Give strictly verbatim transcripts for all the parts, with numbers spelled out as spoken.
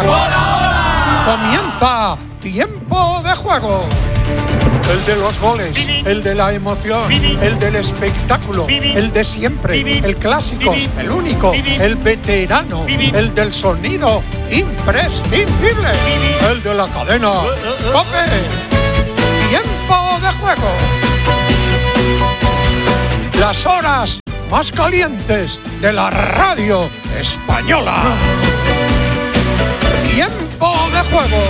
¡Hola, hola! Comienza Tiempo de Juego. El de los goles, el de la emoción, el del espectáculo, el de siempre, el clásico, el único, el veterano, el del sonido imprescindible, el de la cadena COPE. Tiempo de Juego. Las horas más calientes de la radio española. Tiempo de Juego.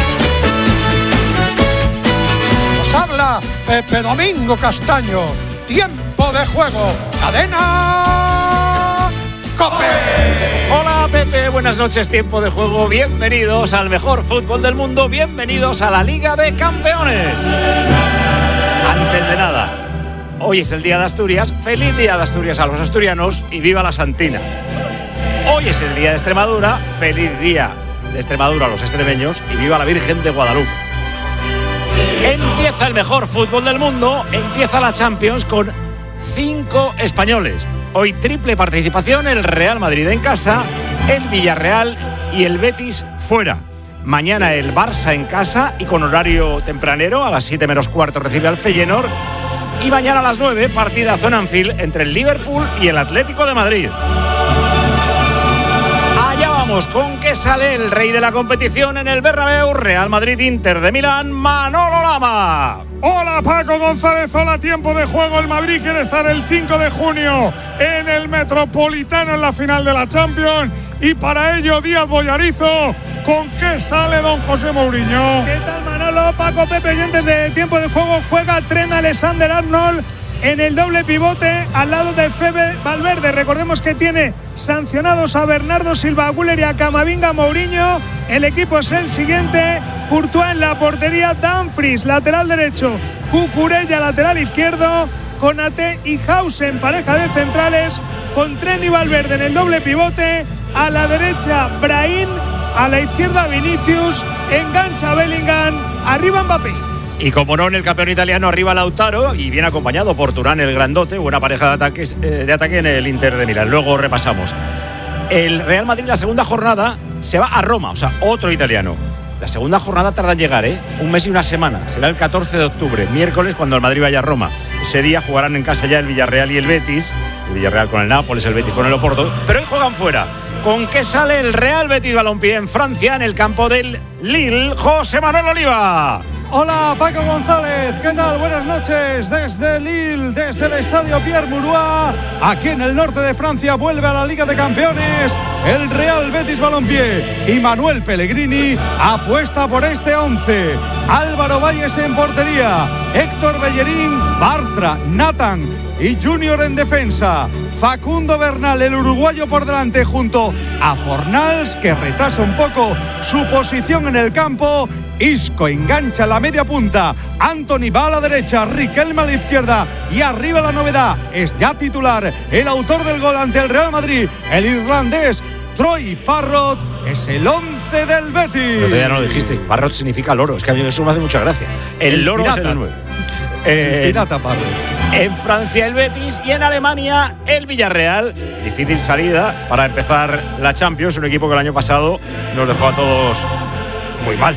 Habla Pepe Domingo Castaño. Tiempo de Juego. Cadena COPE. Hola Pepe, buenas noches. Tiempo de Juego. Bienvenidos al mejor fútbol del mundo. Bienvenidos a la Liga de Campeones. Antes de nada, hoy es el Día de Asturias. Feliz Día de Asturias a los asturianos y viva la Santina. Hoy es el Día de Extremadura. Feliz Día de Extremadura a los extremeños y viva la Virgen de Guadalupe. Empieza el mejor fútbol del mundo, empieza la Champions con cinco españoles. Hoy triple participación, el Real Madrid en casa, el Villarreal y el Betis fuera. Mañana el Barça en casa y con horario tempranero, a las siete menos cuarto recibe al Feyenoord. Y mañana a las nueve, partidazo en Anfield entre el Liverpool y el Atlético de Madrid. ¿Con qué sale el rey de la competición en el Bernabéu? Real Madrid-Inter de Milán, Manolo Lama. Hola Paco González, hola Tiempo de Juego. El Madrid quiere estar el cinco de junio en el Metropolitano en la final de la Champions y para ello Díaz Boyarizo. ¿Con qué sale don José Mourinho? ¿Qué tal Manolo? Paco, Pepe, oyentes de Tiempo de Juego. Juega Trent Alexander-Arnold en el doble pivote al lado de Fede Valverde. Recordemos que tiene sancionados a Bernardo Silva, Güler y a Camavinga. Mourinho, el equipo es el siguiente: Courtois en la portería, Dumfries lateral derecho, Cucurella lateral izquierdo, Konaté y Hausen pareja de centrales, con Trent y Valverde en el doble pivote. A la derecha Brahim, a la izquierda Vinicius, engancha Bellingham, arriba Mbappé. Y como no, en el campeón italiano arriba Lautaro y bien acompañado por Turán el grandote, buena pareja de, ataques, eh, de ataque en el Inter de Milán. Luego repasamos. El Real Madrid la segunda jornada se va a Roma, o sea, otro italiano. La segunda jornada tarda en llegar, ¿eh? Un mes y una semana. Será el catorce de octubre, miércoles, cuando el Madrid vaya a Roma. Ese día jugarán en casa ya el Villarreal y el Betis. El Villarreal con el Nápoles, el Betis con el Oporto. Pero hoy juegan fuera. ¿Con qué sale el Real Betis Balompié en Francia, en el campo del Lille? José Manuel Oliva. Hola Paco González, ¿qué tal? Buenas noches desde Lille, desde el estadio Pierre Mauroy. Aquí en el norte de Francia vuelve a la Liga de Campeones el Real Betis Balompié y Manuel Pellegrini apuesta por este once. Álvaro Valles en portería, Héctor Bellerín, Bartra, Nathan y Junior en defensa. Facundo Bernal, el uruguayo, por delante junto a Fornals, que retrasa un poco su posición en el campo. Isco engancha la media punta, Anthony va a la derecha, Riquelme a la izquierda y arriba la novedad, es ya titular el autor del gol ante el Real Madrid, el irlandés Troy Parrott, es el once del Betis. Pero todavía no lo dijiste, Parrott significa loro, es que a mí eso me hace mucha gracia. El, el loro pirata. Es el nueve. Eh, el pirata Parrott. En Francia el Betis y en Alemania el Villarreal. Difícil salida para empezar la Champions, un equipo que el año pasado nos dejó a todos muy mal.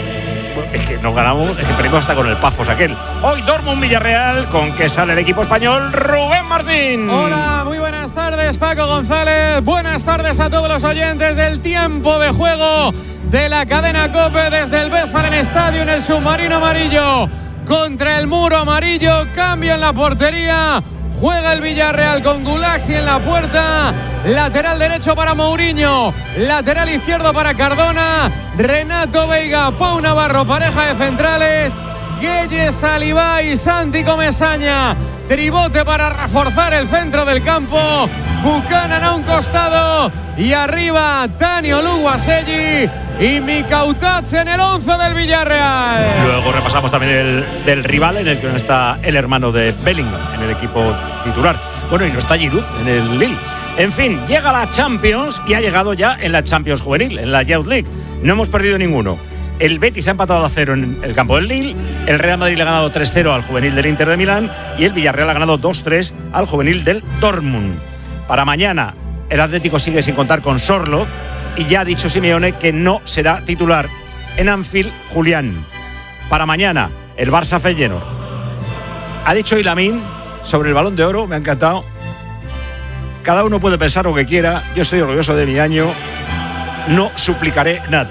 Es que nos ganamos, es que perdimos hasta con el Pafos aquel. Hoy Dortmund Villarreal, ¿con qué sale el equipo español? Rubén Martín. Hola, muy buenas tardes, Paco González. Buenas tardes a todos los oyentes del Tiempo de Juego de la cadena COPE desde el Westfalen Stadium, el submarino amarillo contra el muro amarillo. Cambio en la portería. Juega el Villarreal con Gulaxi en la puerta. Lateral derecho para Mourinho. Lateral izquierdo para Cardona. Renato Veiga, Pau Navarro, pareja de centrales. Gueye Salivá y Santi Comesaña. Tribote para reforzar el centro del campo. Buchanan a un costado. Y arriba Dani Oluwaseyi y Mikautach en el once del Villarreal. Luego repasamos también el del rival, en el que no está el hermano de Bellingham en el equipo titular. Bueno, y no está Giroud en el Lille. En fin, llega la Champions y ha llegado ya en la Champions Juvenil, en la Youth League. No hemos perdido ninguno. El Betis ha empatado a cero en el campo del Lille, el Real Madrid le ha ganado tres cero al juvenil del Inter de Milán y el Villarreal ha ganado dos tres al juvenil del Dortmund. Para mañana, el Atlético sigue sin contar con Sorloth, Y ya ha dicho Simeone que no será titular. En Anfield, Julián. Para mañana, el Barça Feyenoord. Ha dicho Lamine sobre el Balón de Oro, me ha encantado. Cada uno puede pensar lo que quiera. Yo estoy orgulloso de mi año. No suplicaré nada.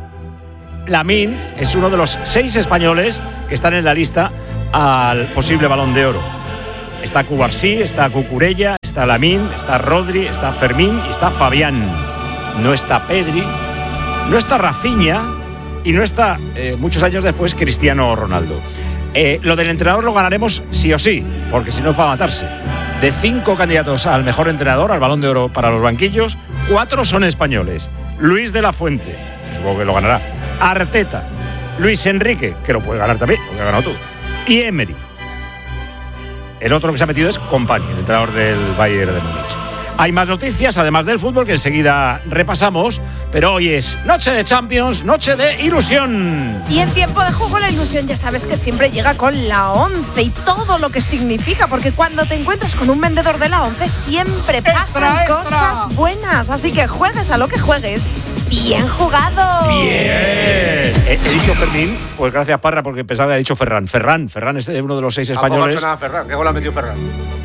Lamine es uno de los seis españoles que están en la lista al posible Balón de Oro. Está Cubarsí, está Cucurella, está Lamine, está Rodri, está Fermín y está Fabián. No está Pedri, no está Rafinha y no está, eh, muchos años después, Cristiano Ronaldo. Eh, lo del entrenador lo ganaremos sí o sí, porque si no es para matarse. De cinco candidatos al mejor entrenador, al Balón de Oro para los banquillos, cuatro son españoles. Luis de la Fuente, supongo que lo ganará. Arteta, Luis Enrique, que lo puede ganar también, porque ha ganado todo. Y Emery. El otro que se ha metido es Kompany, el entrenador del Bayern de Múnich. Hay más noticias, además del fútbol, que enseguida repasamos, pero hoy es noche de Champions, noche de ilusión. Y en tiempo de juego la ilusión ya sabes que siempre llega con la once y todo lo que significa, porque cuando te encuentras con un vendedor de la once siempre pasan extra, extra. cosas buenas, así que juegues a lo que juegues. ¡Bien jugado! ¡Bien! He, he dicho Fermín, pues gracias Parra, porque pensaba que había dicho Ferran. Ferran, Ferran es uno de los seis españoles. No ha hecho nada Ferran, ¿qué gol ha metido Ferran?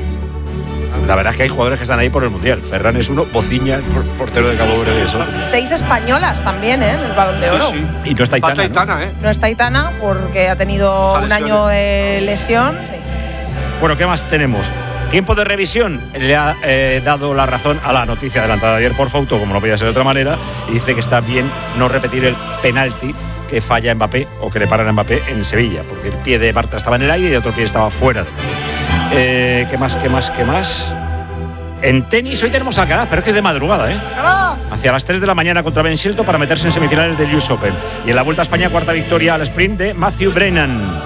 La verdad es que hay jugadores que están ahí por el Mundial. Ferran es uno, Bociña, portero de Cabo Verde. Eso. Seis españolas también, ¿eh? En el Balón de Oro. Sí, sí. Y no está Aitana, Aitana, ¿eh? No está Aitana porque ha tenido un año de lesión. Sí. Bueno, ¿qué más tenemos? Tiempo de revisión le ha eh, dado la razón a la noticia adelantada ayer por Fauto, como no podía ser de otra manera, y dice que está bien no repetir el penalti que falla Mbappé o que le paran a Mbappé en Sevilla, porque el pie de Bartra estaba en el aire y el otro pie estaba fuera del aire. Eh, ¿Qué más, qué más, qué más? En tenis hoy tenemos Alcaraz, pero es que es de madrugada, ¿eh? Hacia las tres de la mañana contra Ben Shelton para meterse en semifinales del U S Open. Y en la Vuelta a España, cuarta victoria al sprint de Matthew Brennan.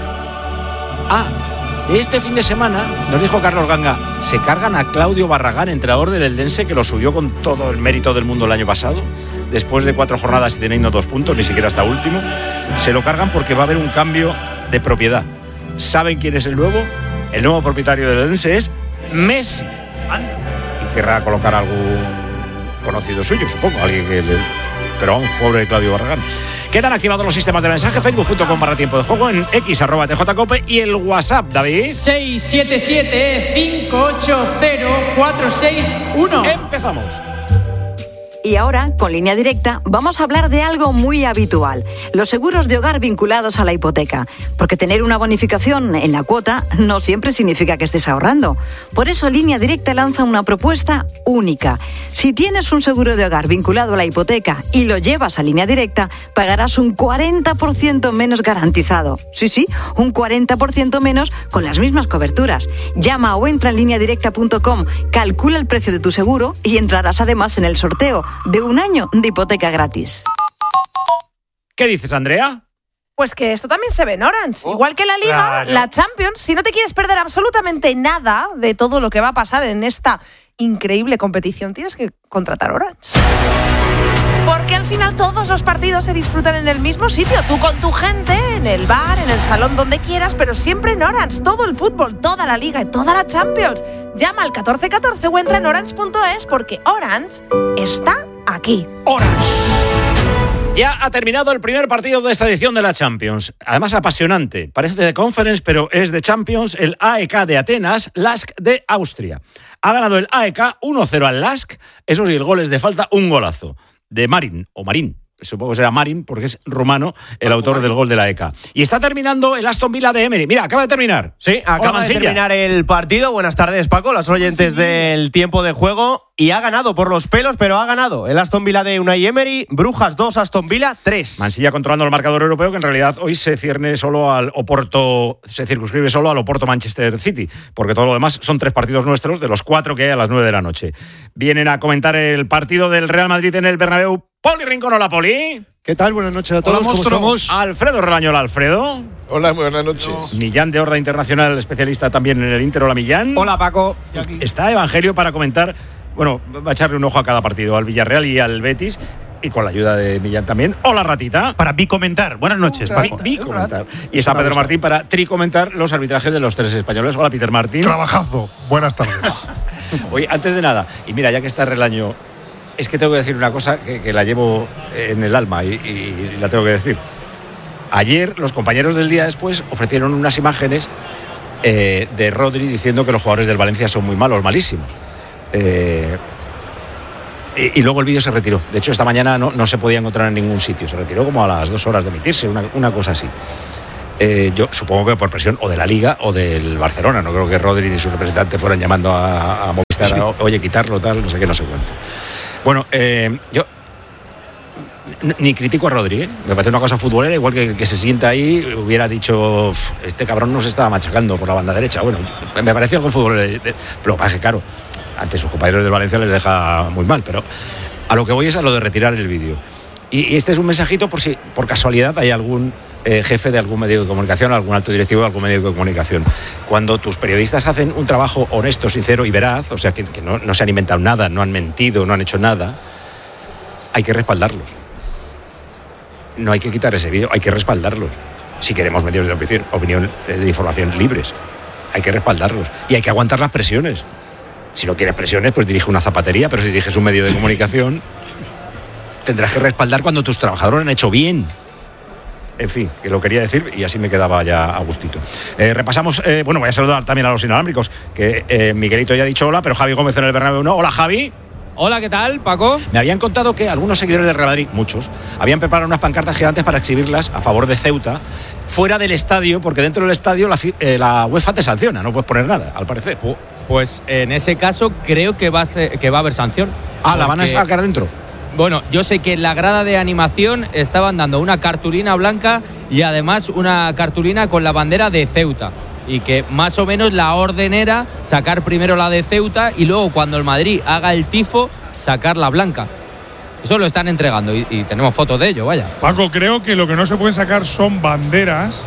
Ah, este fin de semana, nos dijo Carlos Ganga, se cargan a Claudio Barragán, entrenador del Eldense, que lo subió con todo el mérito del mundo el año pasado. Después de cuatro jornadas y teniendo dos puntos, ni siquiera hasta último. Se lo cargan porque va a haber un cambio de propiedad. ¿Saben quién es el nuevo? El nuevo propietario del Eldense es Messi. Y querrá colocar algún conocido suyo, supongo, alguien que le... Pero vamos, pobre Claudio Barragán. Quedan activados los sistemas de mensaje, facebook punto com barra tiempo de juego, en x arroba tjcope y el WhatsApp, David. seis siete siete cinco ocho cero cuatro seis uno. Empezamos. Y ahora, con Línea Directa, vamos a hablar de algo muy habitual, los seguros de hogar vinculados a la hipoteca. Porque tener una bonificación en la cuota no siempre significa que estés ahorrando. Por eso Línea Directa lanza una propuesta única. Si tienes un seguro de hogar vinculado a la hipoteca y lo llevas a Línea Directa, pagarás un cuarenta por ciento menos garantizado. Sí, sí, un cuarenta por ciento menos con las mismas coberturas. Llama o entra en línea directa punto com, calcula el precio de tu seguro y entrarás además en el sorteo de un año de hipoteca gratis. ¿Qué dices, Andrea? Pues que esto también se ve en Orange. Oh, igual que la Liga, claro. La Champions. Si no te quieres perder absolutamente nada de todo lo que va a pasar en esta increíble competición, tienes que contratar Orange. Porque al final todos los partidos se disfrutan en el mismo sitio. Tú con tu gente, en el bar, en el salón, donde quieras, pero siempre en Orange. Todo el fútbol, toda la Liga y toda la Champions. Llama al catorce catorce o entra en orange punto es porque Orange está aquí. Orange. Ya ha terminado el primer partido de esta edición de la Champions. Además, apasionante. Parece de Conference, pero es de Champions. El A E K de Atenas, Lask de Austria. Ha ganado el A E K uno cero al Lask. Eso sí, el gol es de falta, un golazo. De Marin, o Marín. Supongo que será Marin, porque es rumano el autor del gol de la A E K. Y está terminando el Aston Villa de Emery. Mira, acaba de terminar. Sí, acaba de terminar el partido. Buenas tardes, Paco, los oyentes sí. del tiempo de juego. Y ha ganado por los pelos, pero ha ganado el Aston Villa de Unai Emery. Brujas dos, Aston Villa tres. Mansilla controlando el marcador europeo, que en realidad hoy se cierne solo al Oporto, se circunscribe solo al Oporto Manchester City, porque todo lo demás son tres partidos nuestros, de los cuatro que hay a las nueve de la noche. Vienen a comentar el partido del Real Madrid en el Bernabéu. Poli Rincón, hola Poli. ¿Qué tal? Buenas noches a todos. Hola, ¿cómo estamos? Alfredo Relañola, Alfredo. Hola, buenas noches. Millán de Horda Internacional, especialista también en el Inter. Hola, Millán. Hola, Paco. Está Evangelio para comentar, bueno, va a echarle un ojo a cada partido, al Villarreal y al Betis, y con la ayuda de Millán también. Hola, Ratita. Para bicomentar. Buenas noches, Paco. Bicomentar. Y está Pedro Martín para tricomentar los arbitrajes de los tres españoles. Hola, Peter Martín. Trabajazo. Buenas tardes. Oye, antes de nada, y mira, ya que está Relaño, es que tengo que decir una cosa que, que la llevo en el alma y, y, y la tengo que decir. Ayer los compañeros del día después ofrecieron unas imágenes eh, de Rodri diciendo que los jugadores del Valencia son muy malos, malísimos. Eh, y, y luego el vídeo se retiró. De hecho, esta mañana no, no se podía encontrar en ningún sitio. Se retiró como a las dos horas de emitirse, una, una cosa así. Eh, yo supongo que por presión o de la Liga o del Barcelona. No creo que Rodri ni su representante fueran llamando a, a Movistar, sí. a, oye, quitarlo, tal, no sé qué, no sé cuánto. Bueno, eh, yo ni critico a Rodri, ¿eh? Me parece una cosa futbolera, igual que, que se sienta ahí, hubiera dicho, este cabrón nos estaba machacando por la banda derecha. Bueno, me parece algo futbolero, pero parece claro, ante sus compañeros del Valencia les deja muy mal, pero a lo que voy es a lo de retirar el vídeo. Y, y este es un mensajito por si por casualidad hay algún eh, jefe de algún medio de comunicación, algún alto directivo de algún medio de comunicación. Cuando tus periodistas hacen un trabajo honesto, sincero y veraz, o sea, que, que no, no se han inventado nada, no han mentido, no han hecho nada, hay que respaldarlos. No hay que quitar ese vídeo, hay que respaldarlos. Si queremos medios de opinión, opinión de información libres, hay que respaldarlos. Y hay que aguantar las presiones. Si no quieres presiones, pues dirige una zapatería, pero si diriges un medio de comunicación, tendrás que respaldar cuando tus trabajadores han hecho bien. En fin, que lo quería decir y así me quedaba ya a gustito. Eh, repasamos, eh, bueno, voy a saludar también a los inalámbricos, que eh, Miguelito ya ha dicho hola, pero Javi Gómez en el Bernabéu no. Hola, Javi. Hola, ¿qué tal, Paco? Me habían contado que algunos seguidores del Real Madrid, muchos, habían preparado unas pancartas gigantes para exhibirlas a favor de Ceuta fuera del estadio, porque dentro del estadio la, eh, la UEFA te sanciona, no puedes poner nada, al parecer. Pues en ese caso creo que va a, hacer, que va a haber sanción. Ah, ¿la van a sacar dentro? Bueno, yo sé que en la grada de animación estaban dando una cartulina blanca y además una cartulina con la bandera de Ceuta. Y que más o menos la orden era sacar primero la de Ceuta y luego cuando el Madrid haga el tifo, sacar la blanca. Eso lo están entregando y, y tenemos fotos de ello, vaya. Paco, creo que lo que no se pueden sacar son banderas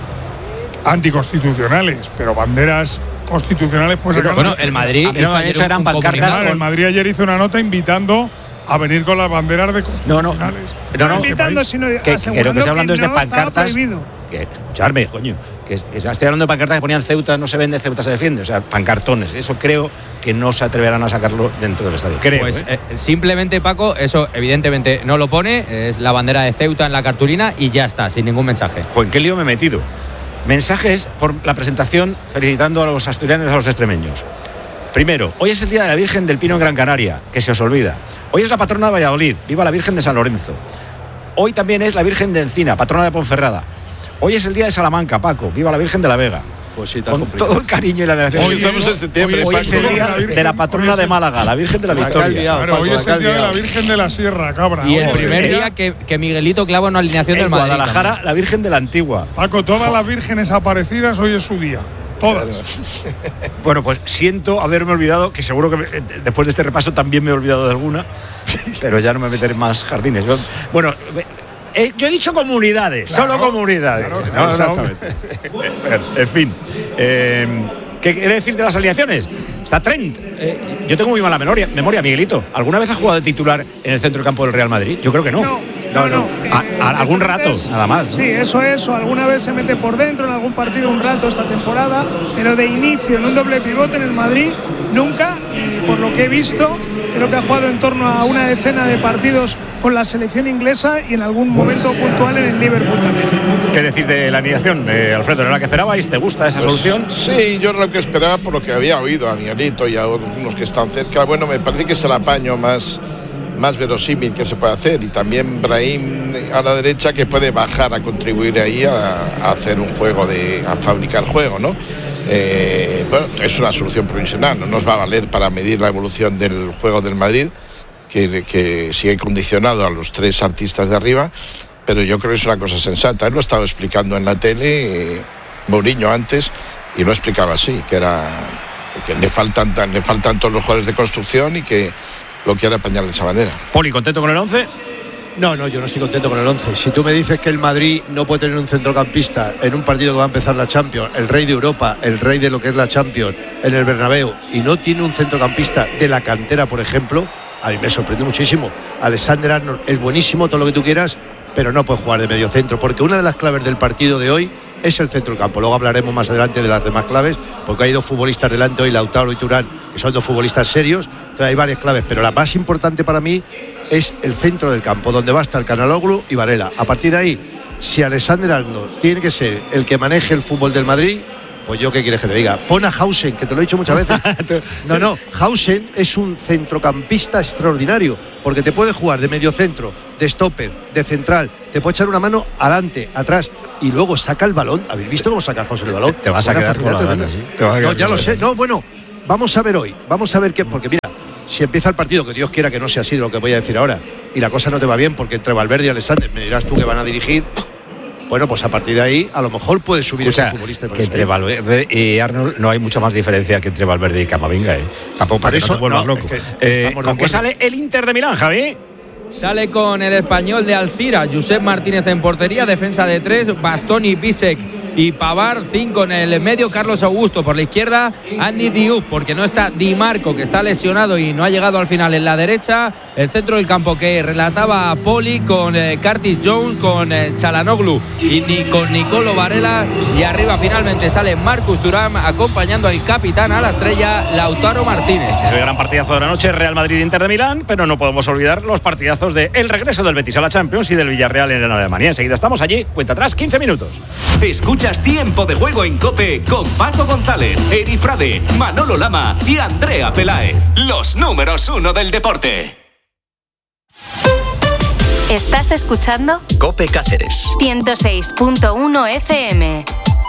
anticonstitucionales, pero banderas constitucionales pues sacar. Bueno, el Madrid, el Madrid un, eran pancartas. Con... El Madrid ayer hizo una nota invitando a venir con las banderas de constitucionales. No, no, no, no invitando, sino que, que, que lo que estoy hablando es de no pancartas. Que, escucharme, coño, que, que estoy hablando de pancartas que ponían Ceuta, no se vende, Ceuta se defiende, o sea, pancartones. Eso creo que no se atreverán a sacarlo dentro del estadio. Creo, pues ¿eh? Eh, simplemente, Paco, eso evidentemente no lo pone, es la bandera de Ceuta en la cartulina y ya está, sin ningún mensaje. Joder, ¿qué lío me he metido? Mensajes por la presentación felicitando a los asturianos y a los extremeños. Primero, hoy es el Día de la Virgen del Pino en Gran Canaria, que se os olvida. Hoy es la patrona de Valladolid, viva la Virgen de San Lorenzo. Hoy también es la Virgen de Encina, patrona de Ponferrada. Hoy es el día de Salamanca, Paco, viva la Virgen de la Vega. Pues sí, con todo el cariño y la veneración. Hoy estamos en septiembre. Hoy, hoy es el día de la patrona de Málaga, la Virgen de la Victoria. Claro, hoy es el día de la Virgen de la Sierra, cabra. Y el primer día que, que Miguelito clava una alineación en del Madrid. Guadalajara, también. La Virgen de la Antigua. Paco, todas las vírgenes aparecidas hoy es su día. Todas. Bueno, pues siento haberme olvidado, que seguro que me, después de este repaso también me he olvidado de alguna, pero ya no me meteré en más jardines. Bueno, eh, yo he dicho comunidades, claro, solo comunidades. Claro, no, no, exactamente. En fin, eh, ¿qué quiere decir de las alineaciones? Está Trent. Eh, yo tengo muy mala memoria, memoria, Miguelito. ¿Alguna vez ha jugado de titular en el centro del campo del Real Madrid? Yo creo que no. No, no. no, no. A, a, algún rato, es, nada más. ¿no? Sí, eso es. O alguna vez se mete por dentro en algún partido un rato esta temporada, pero de inicio en un doble pivote en el Madrid, nunca. Y por lo que he visto, creo que ha jugado en torno a una decena de partidos con la selección inglesa y en algún momento puntual en el Liverpool también. ¿Qué decís de la alineación, eh, Alfredo? ¿Era la que esperabais? ¿Te gusta esa pues, solución? Sí, yo era lo que esperaba por lo que había oído a Miguelito y a algunos que están cerca. Bueno, me parece que es el apaño más, más verosímil que se puede hacer. Y también Brahim a la derecha, que puede bajar a contribuir ahí a, a hacer un juego, de, a fabricar juego, ¿no? Eh, bueno, es una solución provisional, no nos va a valer para medir la evolución del juego del Madrid, que, que sigue condicionado a los tres artistas de arriba, pero yo creo que es una cosa sensata. Él lo estaba explicando en la tele, eh, Mourinho antes, y lo explicaba así, que era que le faltan, le faltan todos los jugadores de construcción y que lo quiere apañar de esa manera. Poli, ¿contento con el once? No, no, yo no estoy contento con el once. Si tú me dices que el Madrid no puede tener un centrocampista en un partido que va a empezar la Champions, el rey de Europa, el rey de lo que es la Champions, en el Bernabéu, y no tiene un centrocampista de la cantera, por ejemplo, a mí me sorprende muchísimo. Alexander Arnold es buenísimo, todo lo que tú quieras, pero no puede jugar de medio centro, porque una de las claves del partido de hoy es el centro del campo. Luego hablaremos más adelante de las demás claves, porque hay dos futbolistas delante hoy, Lautaro y Turán, que son dos futbolistas serios, Entonces hay varias claves, pero la más importante para mí es el centro del campo, donde va a estar Canaloglu y Varela. A partir de ahí, si Alexander Arnold tiene que ser el que maneje el fútbol del Madrid, pues yo qué quieres que te diga. Pon a Hausen, que te lo he dicho muchas veces. No, no, Hausen es un centrocampista extraordinario, porque te puede jugar de medio centro, de stopper, de central, te puede echar una mano adelante, atrás, y luego saca el balón. ¿Habéis visto cómo saca Hausen el balón? Te vas a quedar con la gana, ¿sí? No, ya lo sé. No, bueno, vamos a ver hoy. Vamos a ver qué, porque mira, si empieza el partido, que Dios quiera que no sea así de lo que voy a decir ahora, y la cosa no te va bien, porque entre Valverde y Alexander me dirás tú que van a dirigir. Bueno, pues a partir de ahí, a lo mejor puede subir o sea, ese futbolista. Que entre Valverde y Arnold no hay mucha más diferencia que entre Valverde y Camavinga, ¿eh? Tampoco para que no te vuelvas loco. Es que eh, ¿Con qué sale el Inter de Milán, Javi? Sale con el español de Alcira, Josep Martínez en portería, defensa de tres, Bastoni, Bisek y Pavard, cinco en el medio, Carlos Augusto por la izquierda, Andy Diouf, porque no está Di Marco, que está lesionado y no ha llegado al final en la derecha, el centro del campo que relataba Poli con eh, Curtis Jones, con eh, Çalhanoğlu y ni, con Nicolo Varela, y arriba finalmente sale Marcus Thuram acompañando al capitán, a la estrella Lautaro Martínez. Este es el gran partidazo de la noche, Real Madrid-Inter de Milán, pero no podemos olvidar los partidazos de el regreso del Betis a la Champions y del Villarreal en Alemania. Enseguida estamos allí, cuenta atrás, quince minutos. Escuchas Tiempo de Juego en COPE con Paco González, Eri Frade, Manolo Lama y Andrea Peláez. Los números uno del deporte. ¿Estás escuchando? COPE Cáceres ciento seis punto uno F M.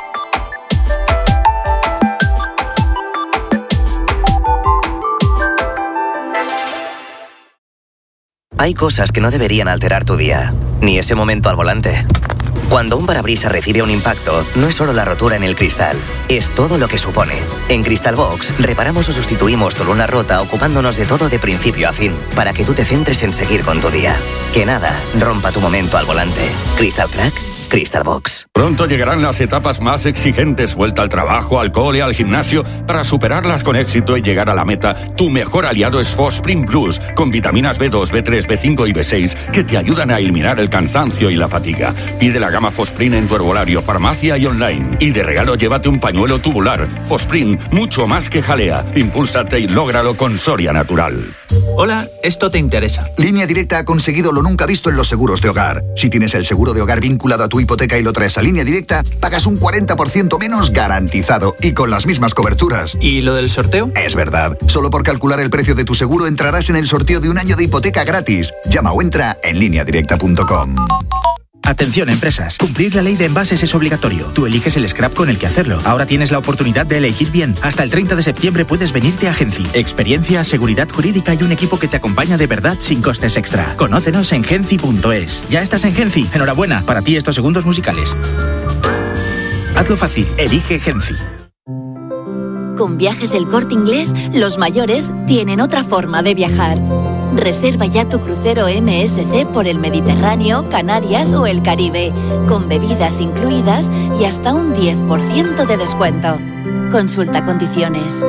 Hay cosas que no deberían alterar tu día, ni ese momento al volante. Cuando un parabrisas recibe un impacto, no es solo la rotura en el cristal, es todo lo que supone. En Crystal Box, reparamos o sustituimos tu luna rota ocupándonos de todo de principio a fin, para que tú te centres en seguir con tu día. Que nada rompa tu momento al volante. Crystal Crack, Crystal Box. Pronto llegarán las etapas más exigentes, vuelta al trabajo, al cole, al gimnasio. Para superarlas con éxito y llegar a la meta, tu mejor aliado es Fosprint Plus, con vitaminas B dos, B tres, B cinco y B seis, que te ayudan a eliminar el cansancio y la fatiga. Pide la gama Fosprint en tu herbolario, farmacia y online. Y de regalo llévate un pañuelo tubular. Fosprint, mucho más que jalea. Impúlsate y lógralo con Soria Natural. Hola, esto te interesa. Línea Directa ha conseguido lo nunca visto en los seguros de hogar. Si tienes el seguro de hogar vinculado a tu hipoteca y lo traes a Línea Directa, pagas un cuarenta por ciento menos garantizado y con las mismas coberturas. ¿Y lo del sorteo? Es verdad. Solo por calcular el precio de tu seguro entrarás en el sorteo de un año de hipoteca gratis. Llama o entra en línea directa punto com. Atención, empresas. Cumplir la ley de envases es obligatorio. Tú eliges el scrap con el que hacerlo. Ahora tienes la oportunidad de elegir bien. Hasta el treinta de septiembre puedes venirte a Genci. Experiencia, seguridad jurídica y un equipo que te acompaña de verdad sin costes extra. Conócenos en genci punto es. ¿Ya estás en Genci? Enhorabuena. Para ti estos segundos musicales. Hazlo fácil. Elige Genci. Con Viajes El Corte Inglés, los mayores tienen otra forma de viajar. Reserva ya tu crucero M S C por el Mediterráneo, Canarias o el Caribe, con bebidas incluidas y hasta un diez por ciento de descuento. Consulta condiciones.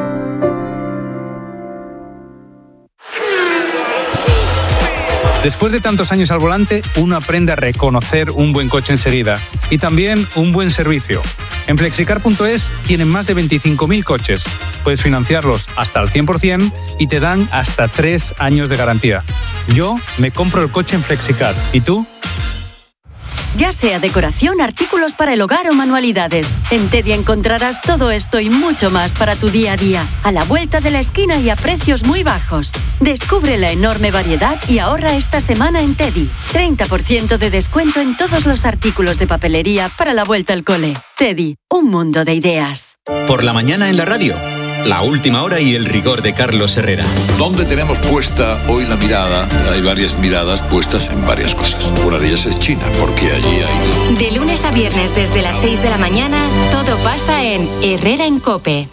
Después de tantos años al volante, uno aprende a reconocer un buen coche enseguida y también un buen servicio. En flexicar punto es tienen más de veinticinco mil coches. Puedes financiarlos hasta el cien por ciento y te dan hasta tres años de garantía. Yo me compro el coche en Flexicar. ¿Y tú? Ya sea decoración, artículos para el hogar o manualidades. En Teddy encontrarás todo esto y mucho más para tu día a día, a la vuelta de la esquina y a precios muy bajos. Descubre la enorme variedad y ahorra esta semana en Teddy. treinta por ciento de descuento en todos los artículos de papelería para la vuelta al cole. Teddy, un mundo de ideas. Por la mañana en la radio. La última hora y el rigor de Carlos Herrera. ¿Dónde tenemos puesta hoy la mirada? Hay varias miradas puestas en varias cosas. Una de ellas es China, porque allí hay... De lunes a viernes desde las seis de la mañana, todo pasa en Herrera en COPE.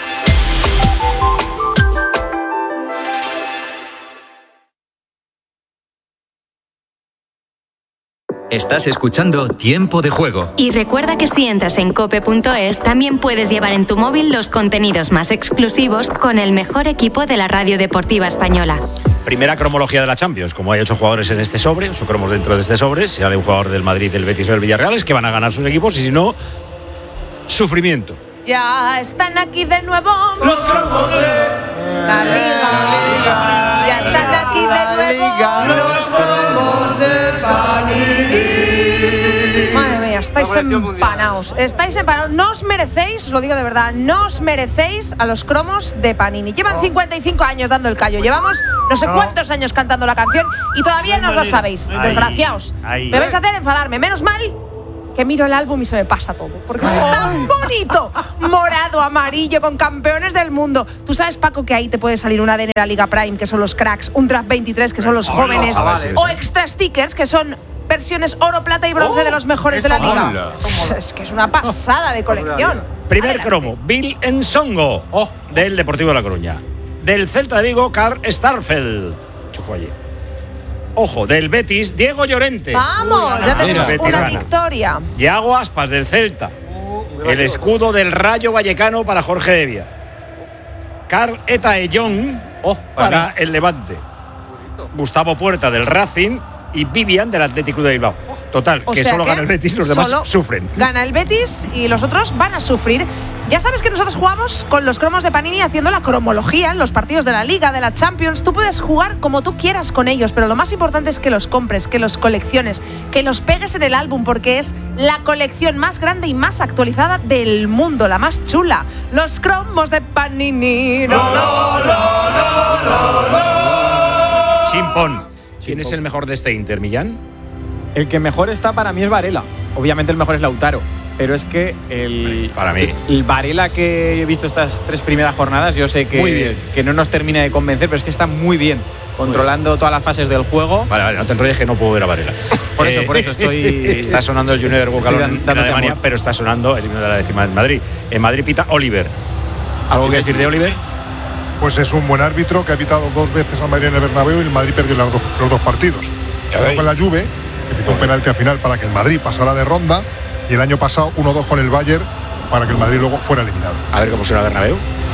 Estás escuchando Tiempo de Juego. Y recuerda que si entras en cope punto es, también puedes llevar en tu móvil los contenidos más exclusivos con el mejor equipo de la radio deportiva española. Primera cromología de la Champions. Como hay ocho jugadores en este sobre, ocho cromos dentro de este sobre, si sale un jugador del Madrid, del Betis o del Villarreal, es que van a ganar sus equipos, y si no, sufrimiento. Ya están aquí de nuevo los cromos de La Liga. Ya están aquí de nuevo los cromos de Panini. Madre mía, estáis empanaos. Estáis empanaos. No os merecéis, os lo digo de verdad, no os merecéis a los cromos de Panini. Llevan cincuenta y cinco años dando el callo. Llevamos no sé cuántos años cantando la canción y todavía no lo sabéis. Desgraciaos. Me vais a hacer enfadarme. Menos mal que miro el álbum y se me pasa todo. Porque es tan bonito. Morado, amarillo, con campeones del mundo. Tú sabes, Paco, que ahí te puede salir una de la Liga Prime, que son los cracks, un Draft veintitrés, que son los jóvenes, o extra stickers, que son versiones oro, plata y bronce de los mejores de la Liga. Es que es una pasada de colección. Primer Adelante. cromo, Bill Ensongo, oh. del Deportivo de La Coruña. Del Celta de Vigo, Karl Starfeld. Chufó allí. Ojo, del Betis, Diego Llorente. Vamos, ya tenemos Betis una gana. victoria. Yago Aspas, del Celta. El escudo del Rayo Vallecano para Jorge Evia. Carl Etaellón oh, para, para el Levante. Gustavo Puerta, del Racing. Y Vivian, del Atlético de Bilbao. Total, O que sea solo que gana el Betis y los demás solo sufren. Gana el Betis y los otros van a sufrir. Ya sabes que nosotros jugamos con los cromos de Panini haciendo la cromología en los partidos de la Liga, de la Champions. Tú puedes jugar como tú quieras con ellos, pero lo más importante es que los compres, que los colecciones, que los pegues en el álbum, porque es la colección más grande y más actualizada del mundo, la más chula. Los cromos de Panini. No, no, no, no, no, no. Chimpón. ¿Quién es el mejor de este Inter, Millán? El que mejor está para mí es Varela. Obviamente el mejor es Lautaro. Pero es que el, para mí. el Varela que he visto estas tres primeras jornadas, yo sé que, que no nos termina de convencer, pero es que está muy bien, controlando muy bien. todas las fases del juego. Vale, vale, no te enrolles que no puedo ver a Varela. Por eso, por eso estoy… Está sonando el Junior Bucalón en, en Alemania, amor. Pero está sonando el himno de la décima en Madrid. En Madrid pita Oliver. ¿Algo que decir de Oliver? Pues es un buen árbitro que ha pitado dos veces al Madrid en el Bernabéu y el Madrid perdió los dos, los dos partidos. Quedó con la Juve, que pitó un penalti al final para que el Madrid pasara de ronda, y el año pasado uno dos con el Bayern para que el Madrid luego fuera eliminado. A ver cómo suena el Bernabéu.